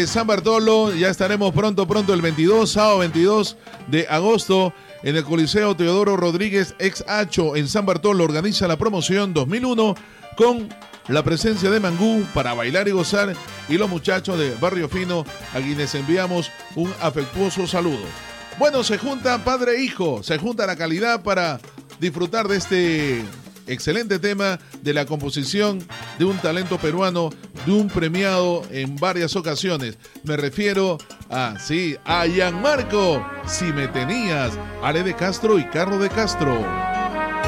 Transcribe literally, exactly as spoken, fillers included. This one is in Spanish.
de San Bartolo. Ya estaremos pronto, pronto el veintidós, sábado veintidós de agosto, en el Coliseo Teodoro Rodríguez ex Hacho en San Bartolo. Organiza la promoción dos mil uno con la presencia de Mangú para bailar y gozar y los muchachos de Barrio Fino, a quienes enviamos un afectuoso saludo. Bueno, se junta padre e hijo, se junta la calidad para disfrutar de este excelente tema de la composición de un talento peruano, de un premiado en varias ocasiones. Me refiero a, sí, a Gianmarco, Si Me Tenías, Ale de Castro y Carlos de Castro.